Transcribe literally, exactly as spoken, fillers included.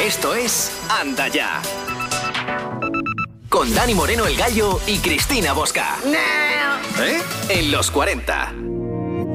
Esto es Anda Ya. Con Dani Moreno el Gallo y Cristina Bosca. ¿Eh? En los cuarenta.